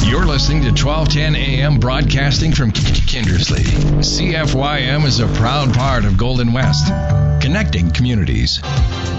You're listening to 1210 AM broadcasting from Kindersley. CFYM is a proud part of Golden West, connecting communities.